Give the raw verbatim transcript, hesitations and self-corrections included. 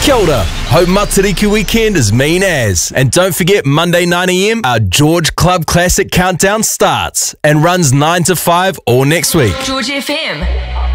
Kia ora. Hope Matariki weekend is mean as. And don't forget, Monday nine a m, our George Club Classic Countdown starts and runs nine to five all next week. George F M.